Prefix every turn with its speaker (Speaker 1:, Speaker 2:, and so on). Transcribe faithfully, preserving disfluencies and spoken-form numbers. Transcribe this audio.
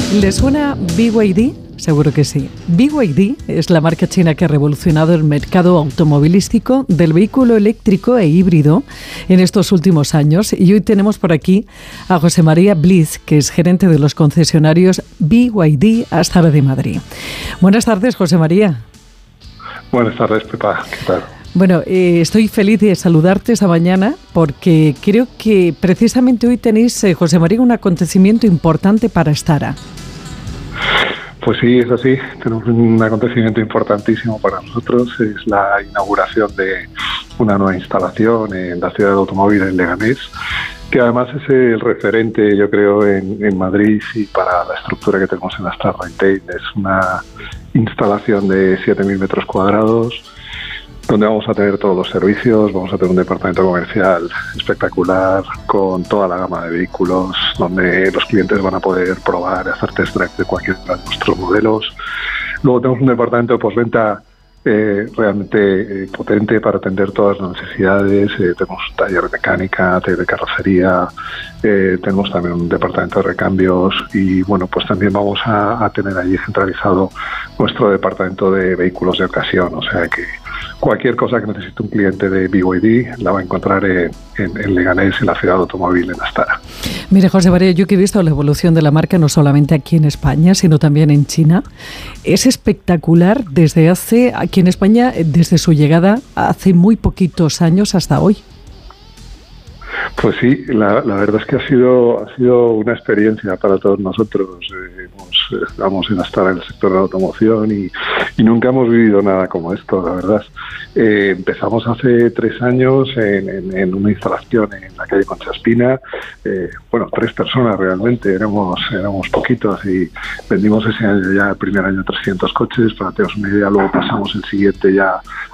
Speaker 1: ¿Le suena B Y D? Seguro que sí. B Y D es la marca china que ha revolucionado el mercado automovilístico del vehículo eléctrico e híbrido en estos últimos años. Y hoy tenemos por aquí a José María Bliz, que es gerente de los concesionarios B Y D Astara de Madrid. Buenas tardes, José María.
Speaker 2: Buenas tardes, Pepa. ¿Qué tal?
Speaker 1: Bueno, eh, estoy feliz de saludarte esta mañana porque creo que precisamente hoy tenéis, eh, José María, un acontecimiento importante para Astara.
Speaker 2: Pues sí, es así. Tenemos un acontecimiento importantísimo para nosotros. Es la inauguración de una nueva instalación en la ciudad de automóvil en Leganés, que además es el referente, yo creo, en, en Madrid y para la estructura que tenemos en Astara Retail. Es una instalación de siete mil metros cuadrados, donde vamos a tener todos los servicios, vamos a tener un departamento comercial espectacular con toda la gama de vehículos, donde los clientes van a poder probar, hacer test drive de cualquiera de nuestros modelos. Luego tenemos un departamento de postventa eh, realmente eh, potente para atender todas las necesidades. Eh, tenemos un taller de mecánica, taller de carrocería, eh, tenemos también un departamento de recambios y bueno, pues también vamos a, a tener allí centralizado nuestro departamento de vehículos de ocasión, o sea que cualquier cosa que necesite un cliente de B Y D la va a encontrar en, en, en Leganés, en la ciudad de automóvil, en Astara.
Speaker 1: Mire, José María, yo que he visto la evolución de la marca no solamente aquí en España, sino también en China, es espectacular desde hace, aquí en España, desde su llegada hace muy poquitos años hasta hoy.
Speaker 2: Pues sí, la, la verdad es que ha sido ha sido una experiencia para todos nosotros. Eh, hemos, estamos en Astara en el sector de la automoción y, y nunca hemos vivido nada como esto, la verdad. Eh, empezamos hace tres años en, en, en una instalación en la calle Concha Espina. Eh, bueno, tres personas realmente, éramos éramos poquitos y vendimos ese año ya, el primer año, trescientos coches. Para tener una idea, luego pasamos el siguiente ya